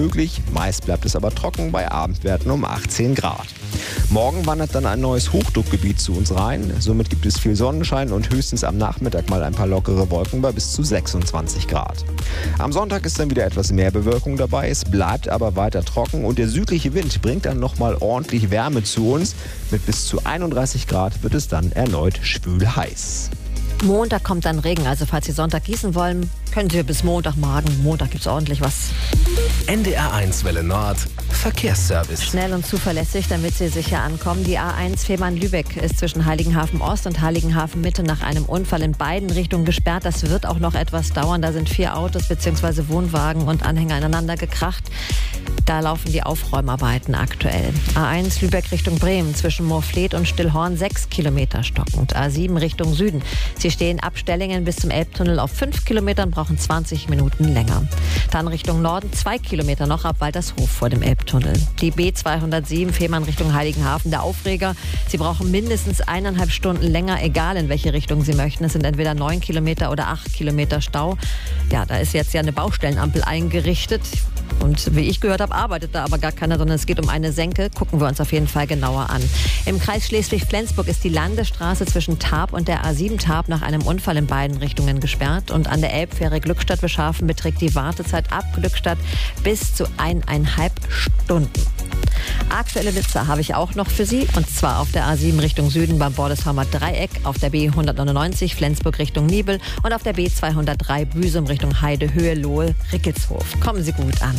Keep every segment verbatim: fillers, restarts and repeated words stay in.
möglich. Meist bleibt es aber trocken bei Abendwerten um achtzehn Grad. Morgen wandert dann ein neues Hochdruckgebiet zu uns rein. Somit gibt es viel Sonnenschein und höchstens am Nachmittag mal ein paar lockere Wolken bei bis zu sechsundzwanzig Grad. Am Sonntag ist dann wieder etwas mehr Bewölkung dabei. Es bleibt aber weiter trocken und der südliche Wind bringt dann nochmal ordentlich Wärme zu uns. Mit bis zu einunddreißig Grad wird es dann erneut schwül heiß. Montag kommt dann Regen, also falls Sie Sonntag gießen wollen, können Sie bis Montagmorgen. Montag gibt es ordentlich was. N D R eins Welle Nord, Verkehrsservice. Schnell und zuverlässig, damit Sie sicher ankommen. Die A eins Fehmarn-Lübeck ist zwischen Heiligenhafen Ost und Heiligenhafen Mitte nach einem Unfall in beiden Richtungen gesperrt. Das wird auch noch etwas dauern. Da sind vier Autos bzw. Wohnwagen und Anhänger aneinander gekracht. Da laufen die Aufräumarbeiten aktuell. A eins Lübeck Richtung Bremen zwischen Moorfleet und Stillhorn sechs Kilometer stockend. A sieben Richtung Süden. Sie stehen ab Stellingen bis zum Elbtunnel auf fünf Kilometern, brauchen zwanzig Minuten länger. Dann Richtung Norden zwei Kilometer noch ab Waltershof vor dem Elbtunnel. Die B zweihundertsieben Fehmarn Richtung Heiligenhafen, der Aufreger. Sie brauchen mindestens eineinhalb Stunden länger, egal in welche Richtung Sie möchten. Es sind entweder neun Kilometer oder acht Kilometer Stau. Ja, da ist jetzt ja eine Baustellenampel eingerichtet. Und wie ich gehört habe, arbeitet da aber gar keiner, sondern es geht um eine Senke. Gucken wir uns auf jeden Fall genauer an. Im Kreis Schleswig-Flensburg ist die Landesstraße zwischen Tarp und der A sieben Tarp nach einem Unfall in beiden Richtungen gesperrt. Und an der Elbfähre Glückstadt-Bischhafen beträgt die Wartezeit ab Glückstadt bis zu eineinhalb Stunden. Aktuelle Blitzer habe ich auch noch für Sie, und zwar auf der A sieben Richtung Süden beim Bordesheimer Dreieck, auf der B hundertneunundneunzig Flensburg Richtung Nibel und auf der B zweihundertdrei Büsum Richtung Heide, Höhe, Lohe, Rickelshof. Kommen Sie gut an.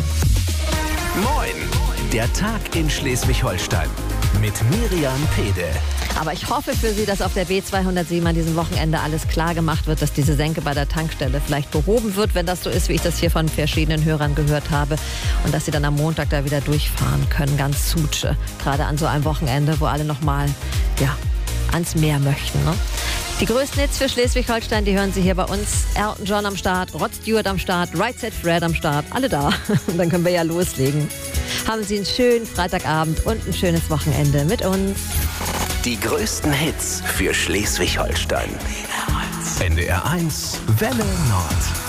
Moin, der Tag in Schleswig-Holstein mit Miriam Pede. Aber ich hoffe für Sie, dass auf der B zweihundertsieben an diesem Wochenende alles klar gemacht wird, dass diese Senke bei der Tankstelle vielleicht behoben wird, wenn das so ist, wie ich das hier von verschiedenen Hörern gehört habe. Und dass Sie dann am Montag da wieder durchfahren können, ganz Sutsche. Gerade an so einem Wochenende, wo alle nochmal, ja, ans Meer möchten, ne? Die größten Hits für Schleswig-Holstein, die hören Sie hier bei uns. Elton John am Start, Rod Stewart am Start, Right Said Fred am Start, alle da. Und dann können wir ja loslegen. Haben Sie einen schönen Freitagabend und ein schönes Wochenende mit uns. Die größten Hits für Schleswig-Holstein. N D R eins Welle Nord.